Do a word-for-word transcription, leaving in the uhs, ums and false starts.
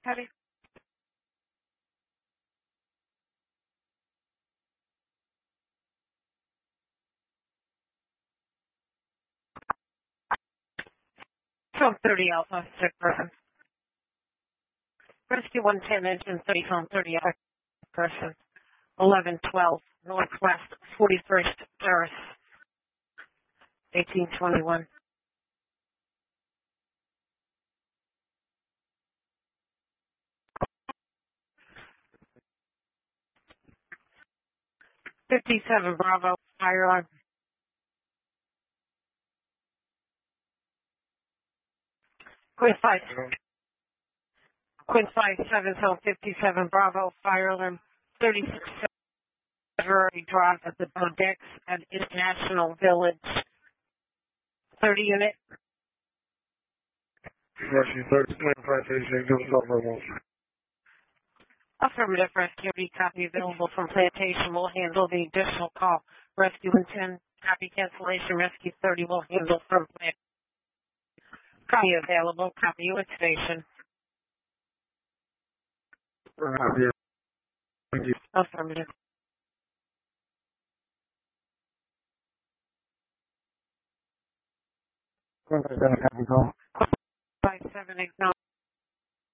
Heavy. twelve thirty Alpha, sick person. Rescue one ten, engine thirty, phone thirty, other person. eleven twelve, Northwest forty-first Terrace, eighteen twenty-one. fifty-seven Bravo, fire alarm. Quinn five. Quinn five seven, zone fifty-seven Bravo, fire alarm. thirty-six February Drive at the Bodex at International Village. thirty unit. Rescue thirty, twenty-five, thirty-six, give us over one. Affirmative, rescue B copy available from Plantation will handle the additional call. Rescue one ten, copy cancellation. Rescue thirty will handle from Plantation. Copy available, copy U S station. We're happy. Thank you. Affirmative. Contact that happy call. five seven eight nine.